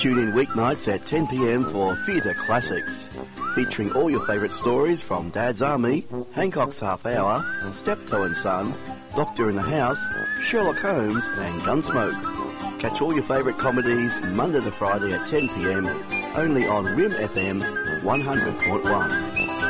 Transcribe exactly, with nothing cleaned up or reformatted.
Tune in weeknights at ten p m for Theatre Classics, featuring all your favourite stories from Dad's Army, Hancock's Half Hour, Steptoe and Son, Doctor in the House, Sherlock Holmes and Gunsmoke. Catch all your favourite comedies Monday to Friday at ten p m, only on R I M F M one hundred point one.